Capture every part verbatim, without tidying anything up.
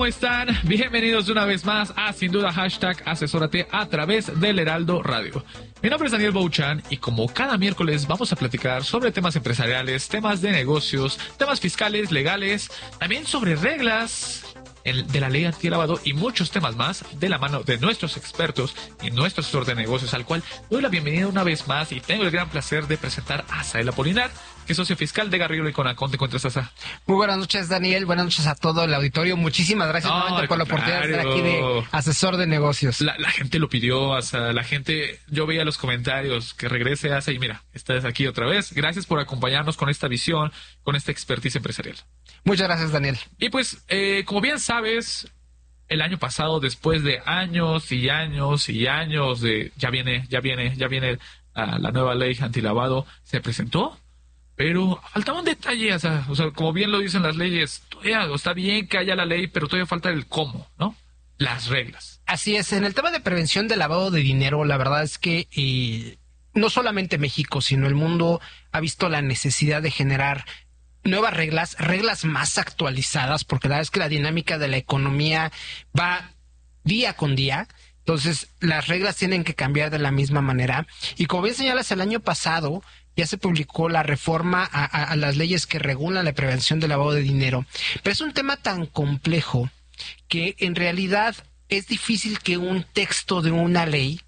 ¿Cómo están? Bienvenidos una vez más a Sin Duda Hashtag Asesórate a través del Heraldo Radio. Mi nombre es Daniel Bouchan y como cada miércoles vamos a platicar sobre temas empresariales, temas de negocios, temas fiscales, legales, también sobre reglas de la ley antilavado y muchos temas más de la mano de nuestros expertos y nuestro asesor de negocios, al cual doy la bienvenida una vez más y tengo el gran placer de presentar a Asael Apolinar, que es socio fiscal de Garrido y Conacon. ¿Te encuentras, Asa? Muy buenas noches, Daniel. Buenas noches a todo el auditorio. Muchísimas gracias no, nuevamente por la oportunidad de estar aquí de asesor de negocios. La, la gente lo pidió, Asa. La gente, yo veía los comentarios que regrese Asa y mira, estás aquí otra vez. Gracias por acompañarnos con esta visión, con esta expertise empresarial. Muchas gracias, Daniel. Y pues, eh, como bien sabes, el año pasado, después de años y años y años de ya viene, ya viene, ya viene uh, la nueva ley antilavado, se presentó, pero faltaba un detalle, o sea, o sea, como bien lo dicen las leyes, todavía está bien que haya la ley, pero todavía falta el cómo, ¿no? Las reglas. Así es, en el tema de prevención del lavado de dinero, la verdad es que eh, no solamente México, sino el mundo ha visto la necesidad de generar nuevas reglas, reglas más actualizadas, porque la verdad es que la dinámica de la economía va día con día, entonces las reglas tienen que cambiar de la misma manera. Y como bien señalas, el año pasado ya se publicó la reforma a, a, a las leyes que regulan la prevención del lavado de dinero, pero es un tema tan complejo que en realidad es difícil que un texto de una ley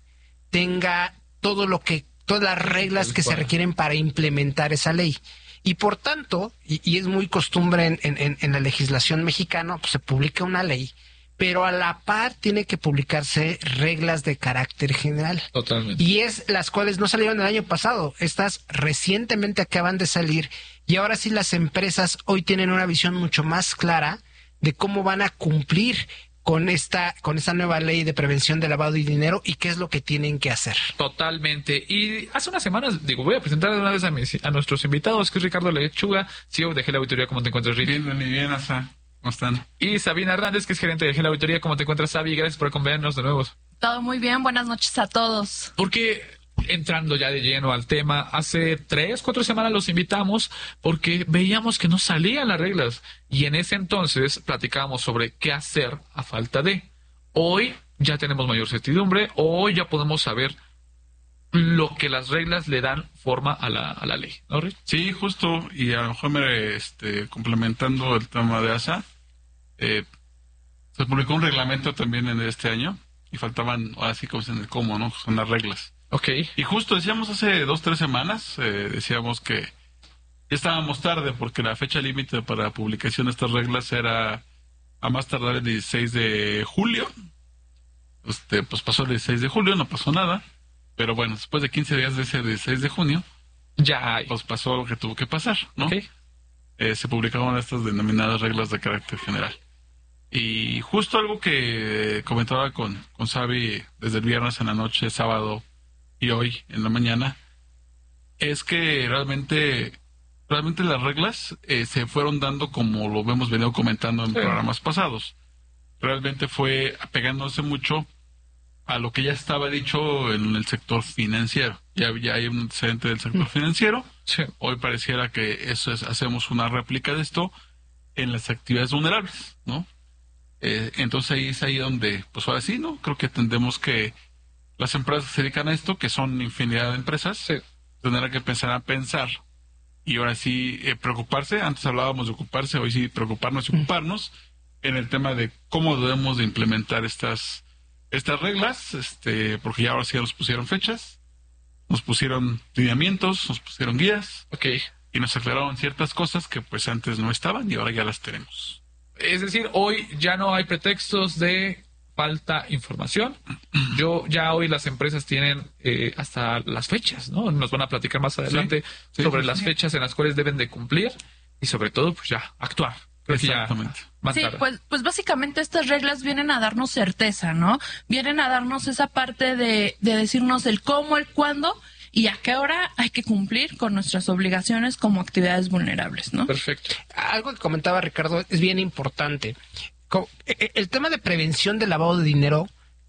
tenga todo lo que, todas las reglas que se requieren para implementar esa ley. Y por tanto, y, y es muy costumbre en, en, en la legislación mexicana, pues se publica una ley, pero a la par tiene que publicarse reglas de carácter general. Totalmente. Y es las cuales no salieron el año pasado, estas recientemente acaban de salir, y ahora sí las empresas hoy tienen una visión mucho más clara de cómo van a cumplir con esta con esta nueva ley de prevención del lavado de dinero y qué es lo que tienen que hacer. Totalmente. Y hace unas semanas, digo, voy a presentar de una vez a, mis, a nuestros invitados, que es Ricardo Lechuga, C E O de G L Auditoría. ¿Cómo te encuentras, Rick? Bien, bien, bien, Asa. ¿Cómo están? Y Sabina Hernández, que es gerente de G L Auditoría. ¿Cómo te encuentras, Sabi? Gracias por acompañarnos de nuevo. Todo muy bien. Buenas noches a todos. Porque entrando ya de lleno al tema, hace tres, cuatro semanas los invitamos porque veíamos que no salían las reglas y en ese entonces platicábamos sobre qué hacer a falta de. Hoy ya tenemos mayor certidumbre, hoy ya podemos saber lo que las reglas le dan forma a la, a la ley, ¿no, Rich? Sí, justo, y a lo mejor me, este, complementando el tema de Asa, eh, se publicó un reglamento también en este año y faltaban, así como en el cómo, ¿no? Son las reglas. Ok. Y justo decíamos hace dos, tres semanas, eh, decíamos que ya estábamos tarde porque la fecha límite para publicación de estas reglas era a más tardar el dieciséis de julio. Este, pues pasó el dieciséis de julio, no pasó nada. Pero bueno, después de quince días de ese dieciséis de junio, ya hay. Pues pasó lo que tuvo que pasar, ¿no? Okay. Eh, se publicaron estas denominadas reglas de carácter general. Y justo algo que comentaba con, con Sabi desde el viernes en la noche, sábado y hoy en la mañana, es que realmente realmente las reglas eh, se fueron dando como lo hemos venido comentando en sí. programas pasados. Realmente fue apegándose mucho a lo que ya estaba dicho en el sector financiero. Ya, ya hay un antecedente del sector financiero. Sí. Hoy pareciera que eso es, hacemos una réplica de esto en las actividades vulnerables, ¿no? Eh, entonces ahí es ahí donde, pues ahora sí, ¿no? Creo que entendemos que las empresas que se dedican a esto, que son infinidad de empresas, sí. tendrán que empezar a pensar y ahora sí eh, preocuparse. Antes hablábamos de ocuparse, hoy sí preocuparnos y ocuparnos en el tema de cómo debemos de implementar estas estas reglas, este, porque ya ahora sí nos pusieron fechas, nos pusieron lineamientos, nos pusieron guías, okay. y nos aclararon ciertas cosas que pues antes no estaban y ahora ya las tenemos. Es decir, hoy ya no hay pretextos de falta información. Yo ya hoy las empresas tienen eh, hasta las fechas, ¿no? Nos van a platicar más adelante sí, sí, sobre sí, las sí. fechas en las cuales deben de cumplir y sobre todo, pues ya, actuar. Creo Exactamente. Que ya sí, pues, pues básicamente estas reglas vienen a darnos certeza, ¿no? Vienen a darnos esa parte de, de decirnos el cómo, el cuándo y a qué hora hay que cumplir con nuestras obligaciones como actividades vulnerables, ¿no? Perfecto. Algo que comentaba Ricardo es bien importante. El tema de prevención del lavado de dinero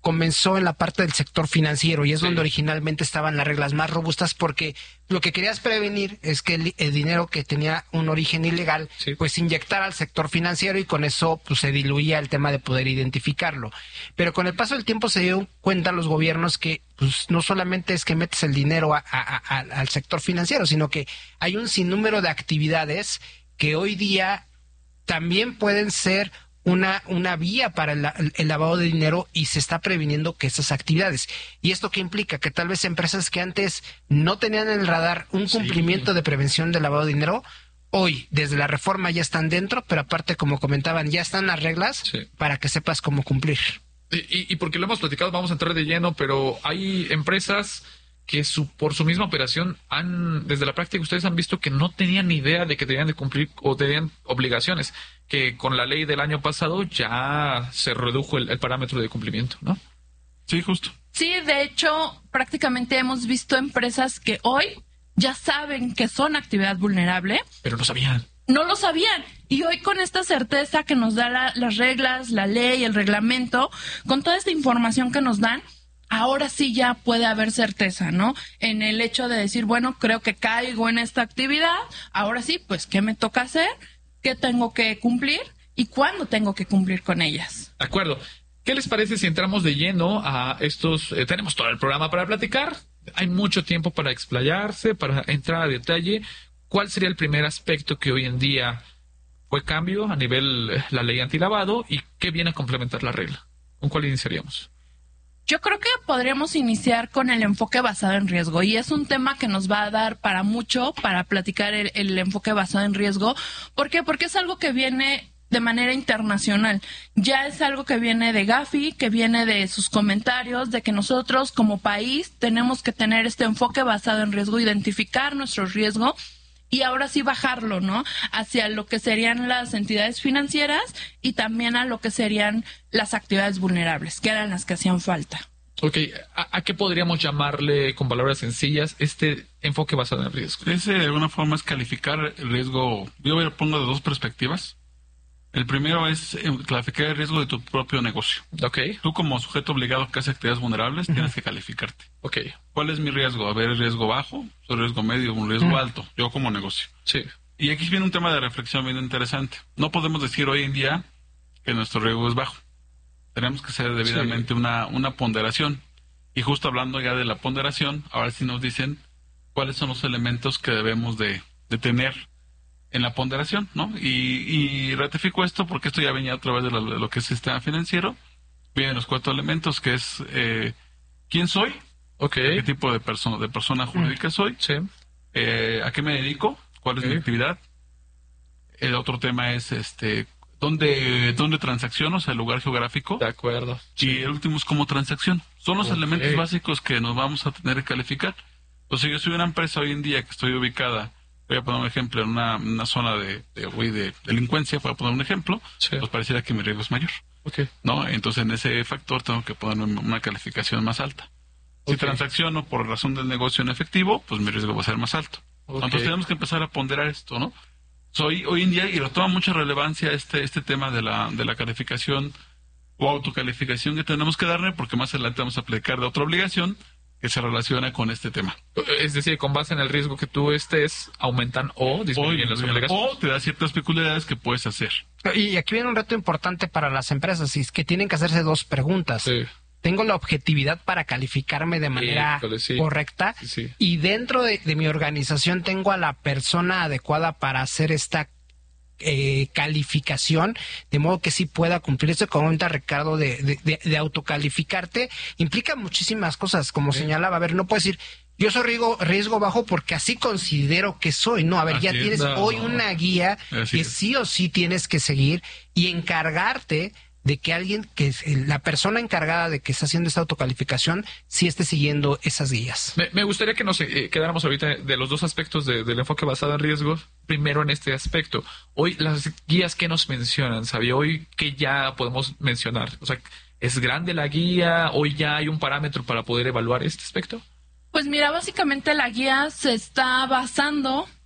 comenzó en la parte del sector financiero y es Sí. donde originalmente estaban las reglas más robustas, porque lo que querías prevenir es que el, el dinero que tenía un origen ilegal Sí. pues inyectara al sector financiero y con eso pues se diluía el tema de poder identificarlo. Pero con el paso del tiempo se dieron cuenta los gobiernos que pues no solamente es que metes el dinero a, a, a, al sector financiero, sino que hay un sinnúmero de actividades que hoy día también pueden ser una, una vía para el, el lavado de dinero, y se está previniendo que esas actividades. ¿Y esto qué implica? Que tal vez empresas que antes no tenían en el radar un Sí. cumplimiento de prevención del lavado de dinero, hoy desde la reforma ya están dentro, pero aparte, como comentaban, ya están las reglas Sí. para que sepas cómo cumplir. Y, y, y porque lo hemos platicado, vamos a entrar de lleno, pero hay empresas que su, por su misma operación han, desde la práctica, ustedes han visto que no tenían ni idea de que tenían de cumplir o tenían obligaciones, que con la ley del año pasado ya se redujo el, el parámetro de cumplimiento, ¿no? Sí, justo. Sí, de hecho, prácticamente hemos visto empresas que hoy ya saben que son actividad vulnerable, Pero no sabían. no lo sabían. Y hoy, con esta certeza que nos da la- las reglas, la ley, el reglamento, con toda esta información que nos dan, ahora sí ya puede haber certeza, ¿no? En el hecho de decir, bueno, creo que caigo en esta actividad, ahora sí, pues, ¿qué me toca hacer? ¿Qué tengo que cumplir? ¿Y cuándo tengo que cumplir con ellas? De acuerdo. ¿Qué les parece si entramos de lleno a estos? Eh, tenemos todo el programa para platicar. Hay mucho tiempo para explayarse, para entrar a detalle. ¿Cuál sería el primer aspecto que hoy en día fue cambio a nivel eh, la ley antilavado y qué viene a complementar la regla? ¿Con cuál iniciaríamos? Yo creo que podríamos iniciar con el enfoque basado en riesgo, y es un tema que nos va a dar para mucho, para platicar el, el enfoque basado en riesgo. ¿Por qué? Porque es algo que viene de manera internacional. Ya es algo que viene de Gafi, que viene de sus comentarios, de que nosotros como país tenemos que tener este enfoque basado en riesgo, identificar nuestro riesgo y ahora sí bajarlo, ¿no? Hacia lo que serían las entidades financieras y también a lo que serían las actividades vulnerables, que eran las que hacían falta. Ok, ¿a, a qué podríamos llamarle con palabras sencillas este enfoque basado en riesgo? Ese de alguna forma es calificar el riesgo. Yo lo pongo de dos perspectivas. El primero es eh, clasificar el riesgo de tu propio negocio. Ok, Tú como sujeto obligado que hace actividades vulnerables tienes que calificarte. ok, ¿Cuál es mi riesgo? A ver, ¿el riesgo bajo? ¿El riesgo medio? ¿Un riesgo alto? Yo como negocio. sí, Y aquí viene un tema de reflexión bien interesante. No podemos decir hoy en día que nuestro riesgo es bajo. Tenemos que hacer debidamente Sí. una, una ponderación. Y justo hablando ya de la ponderación, ahora sí nos dicen cuáles son los elementos que debemos de, de tener en la ponderación, ¿no? Y, y ratifico esto porque esto ya venía a través de lo, de lo que es el sistema financiero. Vienen los cuatro elementos, que es eh, quién soy, ok, qué tipo de, persona de persona jurídica soy, sí, eh, a qué me dedico, cuál es Ok. mi actividad. El otro tema es este dónde, dónde transacciono, o sea, el lugar geográfico. de acuerdo. Y el último es cómo transacción. Son los Ok. elementos básicos que nos vamos a tener que calificar. Entonces, yo soy una empresa hoy en día que estoy ubicada, voy a poner un ejemplo, en una, una zona de, de, de, de delincuencia, voy a poner un ejemplo, Sí. pues pareciera que mi riesgo es mayor, Ok, ¿no? Entonces, en ese factor tengo que poner una una calificación más alta. Si Ok. transacciono por razón del negocio en efectivo, pues mi riesgo va a ser más alto. Ok. Entonces, tenemos que empezar a ponderar esto, ¿no? Soy hoy en día, y lo toma mucha relevancia este, este tema de la, de la calificación o autocalificación que tenemos que darle, porque más adelante vamos a aplicar de otra obligación que se relaciona con este tema. es decir, con base en el riesgo que tú estés, aumentan o disminuyen las obligaciones. O te da ciertas peculiaridades que puedes hacer. Y aquí viene un reto importante para las empresas, y es que tienen que hacerse dos preguntas. Sí. ¿Tengo la objetividad para calificarme de manera Híjole, sí. correcta? Sí, sí. Y dentro de, de mi organización tengo a la persona adecuada para hacer esta eh, calificación, de modo que sí pueda cumplir. Esto que comenta Ricardo de, de, de, de autocalificarte implica muchísimas cosas, como Sí. señalaba. A ver, no puedes decir, yo soy riesgo, riesgo bajo porque así considero que soy. No, a ver, Así ya es, tienes no. hoy una guía Así que es. sí o sí tienes que seguir y encargarte de que alguien, que es la persona encargada de que está haciendo esta autocalificación, sí esté siguiendo esas guías. Me, me gustaría que nos eh, quedáramos ahorita de los dos aspectos de- del enfoque basado en riesgos. Primero en este aspecto. Hoy las guías que nos mencionan, ¿sabía? Hoy que ya podemos mencionar. O sea, ¿es grande la guía? ¿Hoy ya hay un parámetro para poder evaluar este aspecto? Pues mira, básicamente la guía se está basando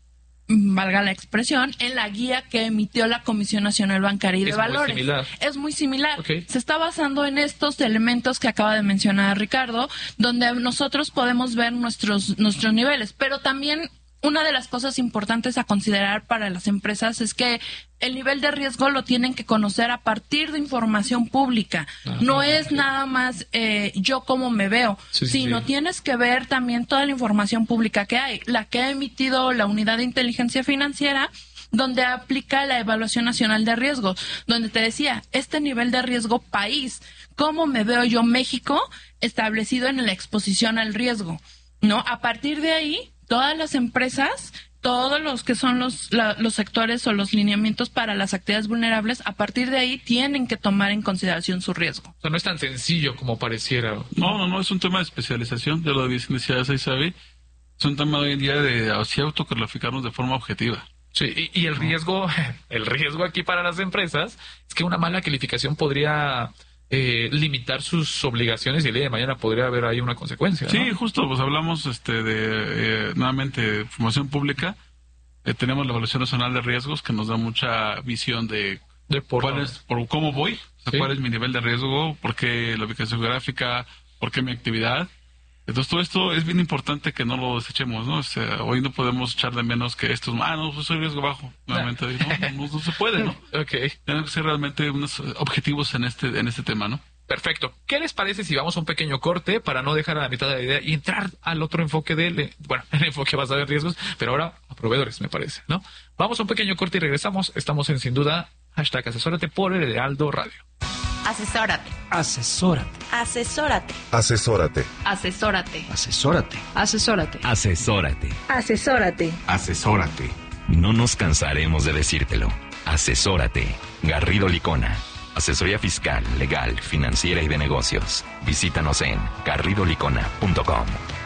valga la expresión, en la guía que emitió la Comisión Nacional Bancaria y de Es Valores. muy similar. Es muy similar. Okay. Se está basando en estos elementos que acaba de mencionar Ricardo, donde nosotros podemos ver nuestros, nuestros niveles, pero también una de las cosas importantes a considerar para las empresas es que el nivel de riesgo lo tienen que conocer a partir de información pública. Ah, no okay. es nada más eh, yo cómo me veo, Sí, sí, sino sí. tienes que ver también toda la información pública que hay, la que ha emitido la Unidad de Inteligencia Financiera, donde aplica la Evaluación Nacional de Riesgo, donde te decía, este nivel de riesgo país, ¿cómo me veo yo México establecido en la exposición al riesgo? ¿No? A partir de ahí, todas las empresas, todos los que son los, la, los sectores o los lineamientos para las actividades vulnerables, a partir de ahí tienen que tomar en consideración su riesgo. O sea, no es tan sencillo como pareciera. No, no, no, es un tema de especialización, ya lo decía Saisabi. Es un tema hoy en día de así autocalificarnos de forma objetiva. Sí, y, y el riesgo, el riesgo aquí para las empresas es que una mala calificación podría eh, limitar sus obligaciones y el día de mañana podría haber ahí una consecuencia, ¿no? Sí, justo, pues hablamos este de eh, nuevamente de información pública. Eh, tenemos la Evaluación Nacional de Riesgos que nos da mucha visión de, De por cuál dónde. es, por cómo voy, o sea, Sí. cuál es mi nivel de riesgo, por qué la ubicación geográfica, por qué mi actividad. Entonces todo esto es bien importante que no lo desechemos, ¿no? O sea, hoy no podemos echar de menos que estos, ah, no, pues soy riesgo bajo. Nuevamente, no, no, no, no se puede, ¿no? Ok, Tenemos que ser realmente unos objetivos en este, en este tema, ¿no? perfecto. ¿Qué les parece si vamos a un pequeño corte para no dejar a la mitad de la idea y entrar al otro enfoque del, bueno, el enfoque basado en riesgos, pero ahora a proveedores, me parece, ¿no? Vamos a un pequeño corte y regresamos. Estamos en Sin Duda, hashtag asesórate por el Heraldo Radio. Asesórate. Asesórate. Asesórate. Asesórate. Asesórate. Asesórate. Asesórate. Asesórate. Asesórate. Asesórate. No nos cansaremos de decírtelo. Asesórate. Garrido Licona. Asesoría fiscal, legal, financiera y de negocios. Visítanos en garrido licona punto com.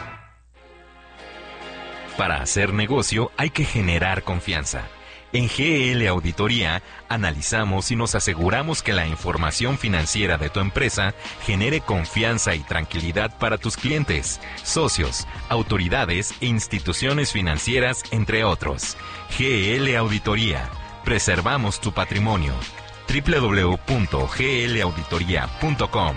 Para hacer negocio hay que generar confianza. En G L Auditoría analizamos y nos aseguramos que la información financiera de tu empresa genere confianza y tranquilidad para tus clientes, socios, autoridades e instituciones financieras, entre otros. G L Auditoría. Preservamos tu patrimonio. doble u doble u doble u punto g l auditoría punto com.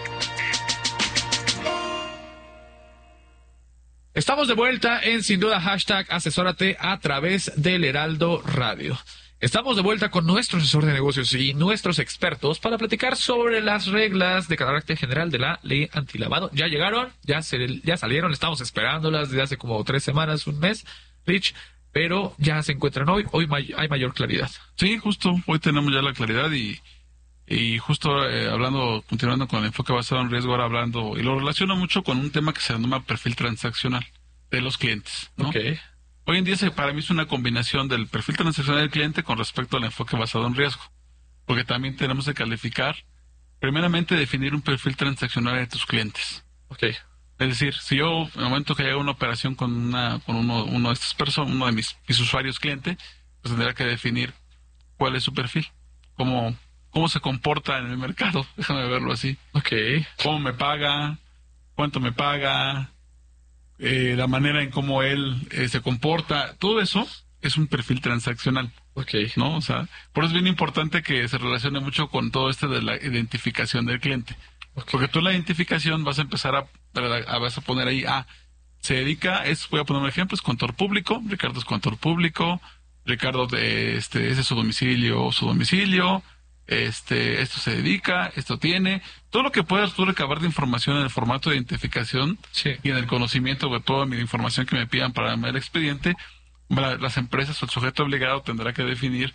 Estamos de vuelta en Sin Duda, hashtag asesórate a través del Heraldo Radio. Estamos de vuelta con nuestro asesor de negocios y nuestros expertos para platicar sobre las reglas de carácter general de la ley antilavado. Ya llegaron, ya, se, ya salieron, estamos esperándolas desde hace como tres semanas, un mes, Rich, pero ya se encuentran hoy, hoy may, hay mayor claridad. Sí, justo, hoy tenemos ya la claridad y, y justo eh, hablando, continuando con el enfoque basado en riesgo, ahora hablando, y lo relaciono mucho con un tema que se denomina perfil transaccional de los clientes, ¿no? Okay. Hoy en día se, para mí es una combinación del perfil transaccional del cliente con respecto al enfoque basado en riesgo, porque también tenemos que calificar, primeramente definir un perfil transaccional de tus clientes. Okay. Es decir, si yo, en el momento que haga una operación con una con uno, uno de estas personas, uno de mis, mis usuarios cliente, pues tendrá que definir cuál es su perfil, cómo, cómo se comporta en el mercado, déjame verlo así. Okay. Cómo me paga, cuánto me paga, eh, la manera en cómo él eh, se comporta, todo eso es un perfil transaccional. Okay. ¿No? O sea, por eso es bien importante que se relacione mucho con todo esto de la identificación del cliente. Okay. Porque tú en la identificación vas a empezar a, a, vas a poner ahí, ah, se dedica, es, voy a poner un ejemplo, es contador público, Ricardo es contador público, Ricardo de, este, ese es su domicilio, su domicilio, este, esto se dedica, esto tiene, todo lo que puedas tú recabar de información en el formato de identificación, sí, y en el conocimiento de toda mi información que me pidan para el expediente, las empresas o el sujeto obligado tendrá que definir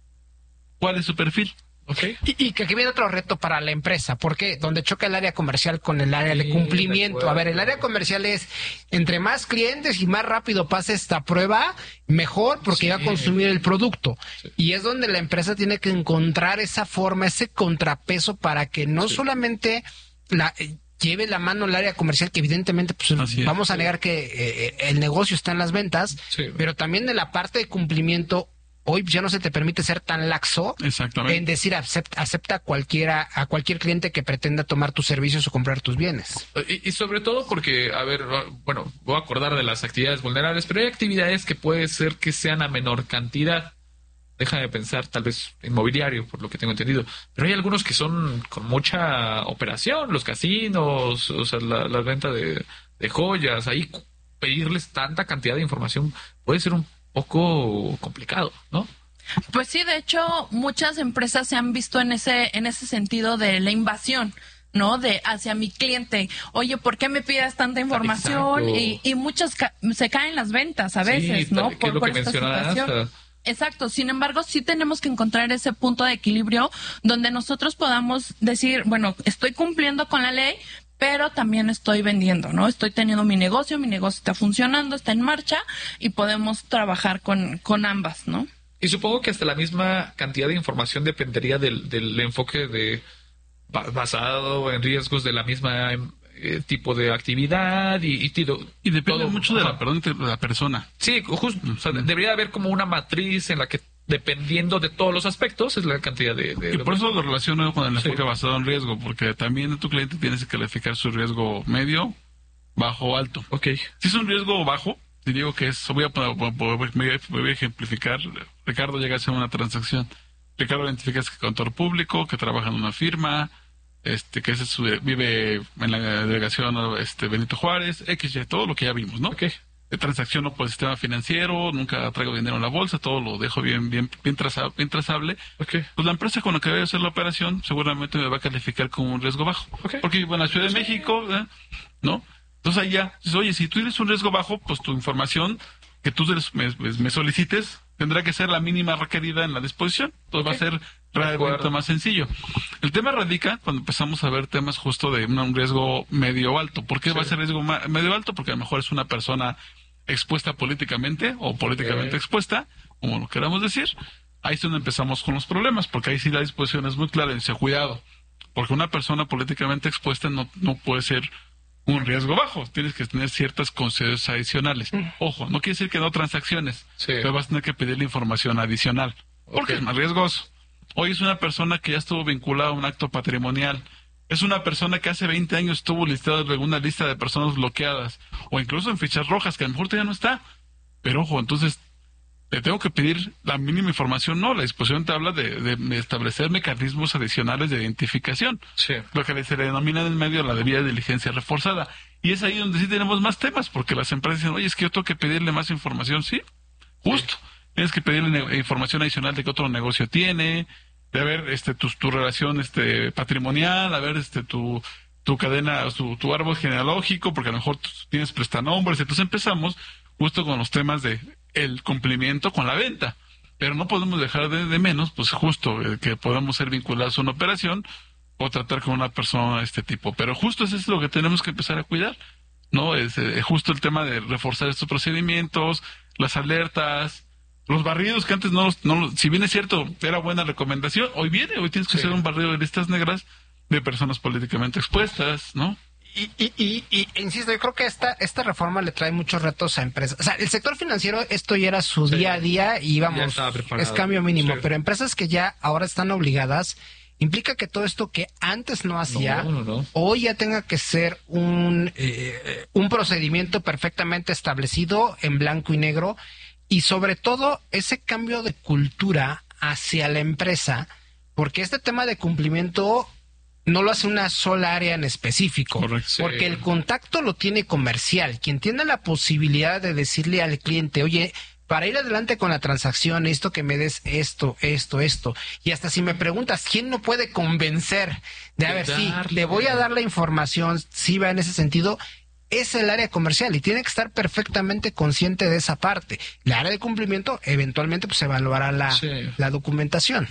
cuál es su perfil. Okay. Y, y que aquí viene otro reto para la empresa, porque donde choca el área comercial con el área de Sí, cumplimiento. A ver, el área comercial es entre más clientes y más rápido pase esta prueba, mejor, porque Sí. va a consumir el producto. Sí. Y es donde la empresa tiene que encontrar esa forma, ese contrapeso para que no Sí. solamente la eh, lleve la mano el área comercial, que evidentemente pues Así es. vamos a negar que eh, el negocio está en las ventas, Sí. pero también de la parte de cumplimiento hoy ya no se te permite ser tan laxo Exactamente. en decir acepta, acepta a cualquiera, a cualquier cliente que pretenda tomar tus servicios o comprar tus bienes. Y, y sobre todo porque, a ver, bueno, voy a acordar de las actividades vulnerables, pero hay actividades que puede ser que sean a menor cantidad. Déjame pensar, tal vez inmobiliario, por lo que tengo entendido. Pero hay algunos que son con mucha operación, los casinos, o sea, la, la venta de, de joyas. Ahí pedirles tanta cantidad de información puede ser un poco complicado, ¿no? Pues sí, de hecho, muchas empresas se han visto en ese, en ese sentido de la invasión, ¿no? De hacia mi cliente. Oye, ¿por qué me pides tanta información? Y, y muchas ca- se caen las ventas a veces, Sí, ¿no? que es lo que mencionabas. Exacto, sin embargo, sí tenemos que encontrar ese punto de equilibrio donde nosotros podamos decir, bueno, estoy cumpliendo con la ley, pero también estoy vendiendo, ¿no? Estoy teniendo mi negocio, mi negocio está funcionando, está en marcha y podemos trabajar con, con ambas, ¿no? Y supongo que hasta la misma cantidad de información dependería del, del enfoque de basado en riesgos de la misma eh, tipo de actividad y, y, tiro, y depende todo, mucho de la, ajá. perdón, de la persona. Sí, justo. O sea, debería haber como una matriz en la que, dependiendo de todos los aspectos, es la cantidad de... de Y por eso lo relaciono con el enfoque Sí. basado en riesgo, porque también tu cliente tienes que calificar su riesgo medio, bajo o alto. Ok. Si es un riesgo bajo, te digo que es, voy a, poner- voy a- voy a ejemplificar. Ricardo llega a hacer una transacción. Ricardo identifica que es contador público, que trabaja en una firma, este, que ese es su, vive en la delegación este, Benito Juárez, X Y, todo lo que ya vimos, ¿no? Ok. De transacciono por el sistema financiero, nunca traigo dinero en la bolsa, todo lo dejo bien, bien, bien, traza- bien trazable. Ok. Pues la empresa con la que voy a hacer la operación seguramente me va a calificar como un riesgo bajo. Ok. Porque bueno, la Ciudad de México, ¿eh? ¿no? Entonces ahí ya, dices, oye, si tú eres un riesgo bajo, pues tu información que tú me, me solicites tendrá que ser la mínima requerida en la disposición. Entonces va a ser realmente más sencillo. El tema radica cuando empezamos a ver temas justo de una- un riesgo medio alto. ¿Por qué Sí. va a ser riesgo ma- medio alto? Porque a lo mejor es una persona expuesta políticamente o políticamente Okay. expuesta, como lo queramos decir. Ahí es donde empezamos con los problemas, porque ahí sí la disposición es muy clara. Dice, cuidado, porque una persona políticamente expuesta no, no puede ser un riesgo bajo. Tienes que tener ciertas concesiones adicionales. Ojo, no quiere decir que no transacciones, Sí. pero vas a tener que pedirle información adicional, porque Ok. es más riesgoso. Hoy es una persona que ya estuvo vinculada a un acto patrimonial. Es una persona que hace veinte años estuvo listada en alguna lista de personas bloqueadas, o incluso en fichas rojas, que a lo mejor ya no está. Pero ojo, entonces, ¿le tengo que pedir la mínima información? No, la disposición te habla de, de- de establecer mecanismos adicionales de identificación. Sí. Lo que se le denomina en el medio la debida diligencia reforzada. Y es ahí donde sí tenemos más temas, porque las empresas dicen, oye, es que yo tengo que pedirle más información, ¿sí? Justo. Tienes que pedirle ne- información adicional de qué otro negocio tiene, de a ver este, tu, tu relación este, patrimonial, a ver este, tu, tu cadena, tu, tu árbol genealógico, porque a lo mejor tú tienes prestanombres. Entonces empezamos justo con los temas de el cumplimiento con la venta. Pero no podemos dejar de, de menos, pues justo eh, que podamos ser vinculados a una operación o tratar con una persona de este tipo. Pero justo eso es lo que tenemos que empezar a cuidar, ¿no? Es eh, justo el tema de reforzar estos procedimientos, las alertas, los barridos que antes no los, no los- si bien es cierto, era buena recomendación, hoy viene, hoy tienes que Sí. hacer un barrido de listas negras de personas políticamente expuestas, ¿no? Y, y, y, y, insisto, yo creo que esta, esta reforma le trae muchos retos a empresas. O sea, el sector financiero, esto ya era su Sí. día a día y Ya vamos, estaba preparado. es cambio mínimo. Sí. Pero empresas que ya ahora están obligadas, implica que todo esto que antes no hacía, No, no, no. hoy ya tenga que ser un, eh, un procedimiento perfectamente establecido en blanco y negro. Y sobre todo, ese cambio de cultura hacia la empresa, porque este tema de cumplimiento no lo hace una sola área en específico, Correcto. porque Sí. el contacto lo tiene comercial. Quien tiene la posibilidad de decirle al cliente, oye, para ir adelante con la transacción, necesito que me des esto, esto, esto. Y hasta si me preguntas, ¿quién no puede convencer de, a De ver, sí, darle. le voy a dar la información, si va en ese sentido? Es el área comercial y tiene que estar perfectamente consciente de esa parte. La área de cumplimiento, eventualmente, pues evaluará la, Sí. la documentación.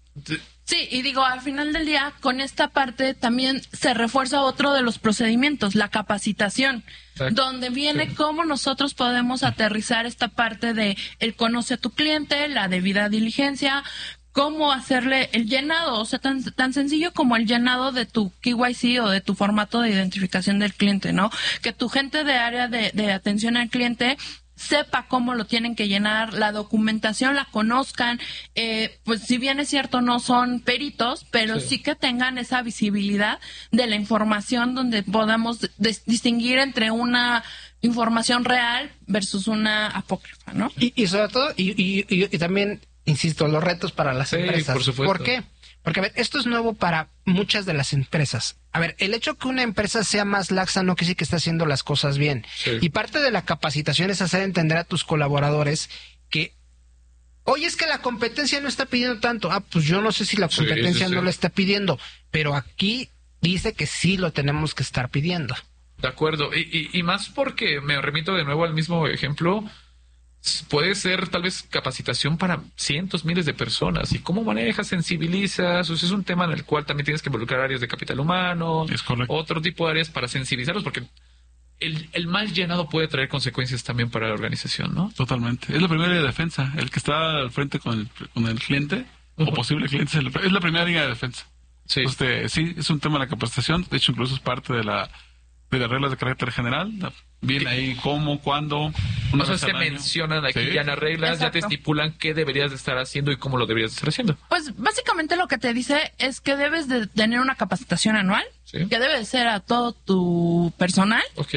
Sí, y digo, al final del día, con esta parte también se refuerza otro de los procedimientos, la capacitación, Exacto. donde viene Sí. cómo nosotros podemos aterrizar esta parte de el conoce a tu cliente, la debida diligencia, cómo hacerle el llenado, o sea, tan, tan sencillo como el llenado de tu K Y C o de tu formato de identificación del cliente, ¿no? Que tu gente de área de, de atención al cliente sepa cómo lo tienen que llenar, la documentación la conozcan, eh, pues si bien es cierto no son peritos, pero sí. sí que tengan esa visibilidad de la información donde podamos des- distinguir entre una información real versus una apócrifa, ¿no? Y, y sobre todo, y, y, y, y también, insisto, los retos para las sí, empresas. Por supuesto. ¿Por qué? Porque, a ver, esto es nuevo para muchas de las empresas. A ver, el hecho que una empresa sea más laxa no quiere decir que está haciendo las cosas bien. Sí. Y parte de la capacitación es hacer entender a tus colaboradores que, oye, es que la competencia no está pidiendo tanto. Ah, pues yo no sé si la Sí, competencia sí, sí. no lo está pidiendo, pero aquí dice que sí lo tenemos que estar pidiendo. De acuerdo, y, y, y más porque me remito de nuevo al mismo ejemplo, puede ser tal vez capacitación para cientos, miles de personas. ¿Y cómo manejas, sensibilizas? O sea, es un tema en el cual también tienes que involucrar áreas de capital humano, Es correcto. otro tipo de áreas para sensibilizarlos, porque el, el mal llenado puede traer consecuencias también para la organización, ¿no? Totalmente. Es la primera línea de defensa. El que está al frente con el, con el cliente, Ujú. o posible cliente, es la, es la primera línea de defensa. Sí. Entonces, sí, es un tema de la capacitación. De hecho, incluso es parte de la de las reglas de carácter general. Viene ahí cómo, cuándo. Una O sea, vez se al año. mencionan aquí Sí. ya las reglas, ya te Exacto. estipulan qué deberías de estar haciendo y cómo lo deberías de estar haciendo. Pues básicamente lo que te dice es que debes de tener una capacitación anual, Sí. que debe de ser a todo tu personal, Ok.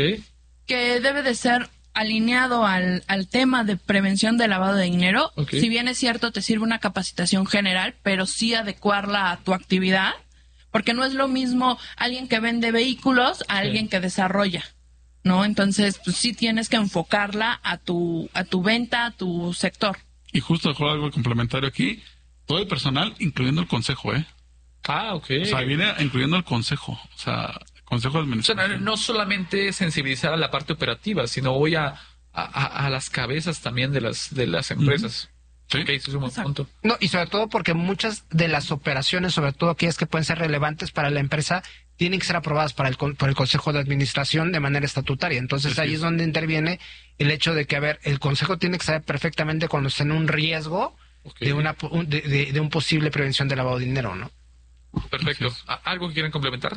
que debe de ser alineado al, al tema de prevención de lavado de dinero. Ok. Si bien es cierto, te sirve una capacitación general, pero sí adecuarla a tu actividad, porque no es lo mismo alguien que vende vehículos a alguien que desarrolla, ¿no? Entonces, pues sí tienes que enfocarla a tu, a tu venta, a tu sector. Y justo dejó algo complementario aquí. Todo el personal, incluyendo el consejo, ¿eh? Ah, ok. O sea, viene incluyendo el consejo. O sea, consejo de O sea, administración. no solamente sensibilizar a la parte operativa, sino voy a, a, a- a las cabezas también de las de las empresas. Sí. Ok, ese es un buen Exacto. punto. No, y sobre todo porque muchas de las operaciones, sobre todo aquellas que pueden ser relevantes para la empresa, tienen que ser aprobadas para el, con- por el Consejo de Administración de manera estatutaria. Entonces Así ahí es. es donde interviene el hecho de que, a ver, el Consejo tiene que saber perfectamente cuando está en un riesgo Ok. de, una, po- un- de, de- de un posible prevención de lavado de dinero, ¿no? Perfecto. Así es. ¿A- ¿Algo que quieran complementar?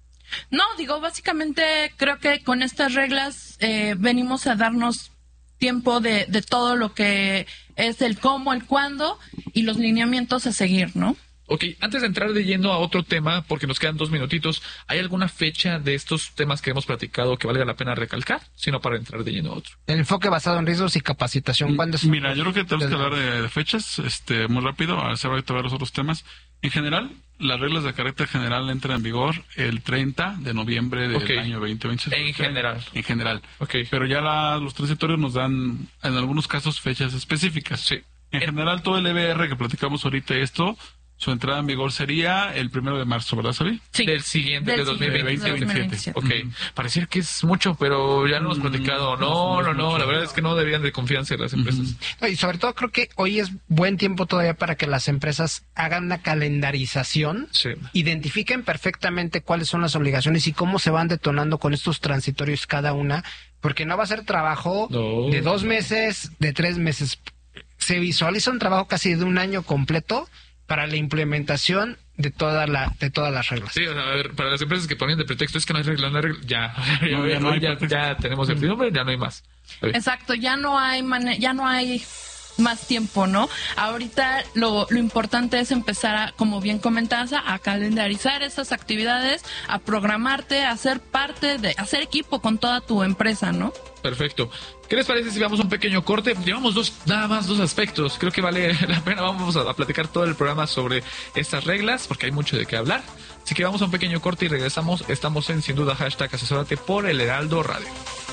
No, digo, básicamente creo que con estas reglas eh, venimos a darnos tiempo de, de todo lo que es el cómo, el cuándo y los lineamientos a seguir, ¿no? Ok, antes de entrar de lleno a otro tema, porque nos quedan dos minutitos, ¿hay alguna fecha de estos temas que hemos platicado que valga la pena recalcar? Sino para entrar de lleno a otro. El enfoque basado en riesgos y capacitación. ¿Cuándo es? Mira, yo creo que tenemos que hablar de, de fechas, este, muy rápido, a hacer ahorita ver los otros temas. En general, las reglas de carácter general entran en vigor el treinta de noviembre del Ok. año veinte veinte. En general. En general. Ok. Pero ya la- los transitorios nos dan, en algunos casos, fechas específicas. Sí. En En- general, todo el E B R que platicamos ahorita, esto, su entrada en vigor sería el primero de marzo, ¿verdad, Sabi? Sí. Del siguiente, Del de dos mil siguiente, veinte. dos mil veintisiete. Ok, pareciera que es mucho, pero ya no hemos platicado. No, no, no, la verdad es que no deberían de confianza en las empresas. No, y sobre todo creo que hoy es buen tiempo todavía para que las empresas hagan una calendarización, Sí. identifiquen perfectamente cuáles son las obligaciones y cómo se van detonando con estos transitorios cada una, porque no va a ser trabajo No. de dos meses, de tres meses. Se visualiza un trabajo casi de un año completo para la implementación de toda la de todas las reglas. Sí, o sea, a ver, para las empresas que ponen de pretexto es que no hay regla, no hay regla, ya, ya, No, ya no hay ya, pretexto. ya tenemos certidumbre, ya no hay más. A ver. Exacto, ya no hay mane- ya no hay más tiempo, ¿no? Ahorita lo, lo importante es empezar a, como bien comentabas, a, a calendarizar esas actividades, a programarte, a ser parte de, hacer equipo con toda tu empresa, ¿no? Perfecto. ¿Qué les parece si vamos a un pequeño corte? Llevamos dos, nada más dos aspectos. Creo que vale la pena. Vamos a, a platicar todo el programa sobre estas reglas, porque hay mucho de qué hablar. Así que vamos a un pequeño corte y regresamos. Estamos en Sin Duda Hashtag Asesórate por el Heraldo Radio.